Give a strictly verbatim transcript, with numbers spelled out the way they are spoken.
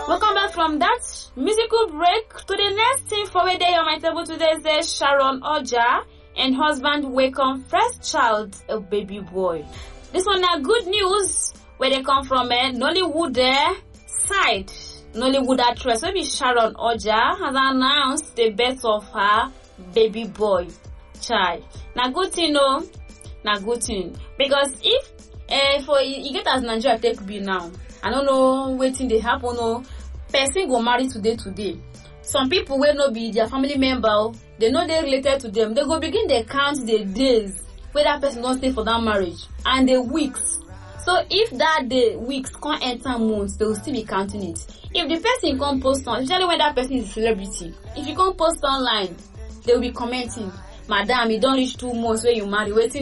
Welcome back from that musical break to the next thing for a day on my table today. Says Sharon Oja and husband welcome first child, a baby boy. This one now good news where they come from a eh? Nollywood eh? side. Nollywood actress, maybe Sharon Oja, has announced the birth of her baby boy child. Now good thing, no, now good thing, because if uh, for you get as Nigeria take be now, I don't know waiting they happen. No, person go marry today today. Some people will not be their family member. They know they related to them. They go begin they count the days where that person don't stay for that marriage and the weeks. So if that day weeks can't enter months, they will still be counting it. If the person can't post on, especially when that person is a celebrity, if you can't post online, they will be commenting, "Madam, you don't reach two months where you marry. Waiting."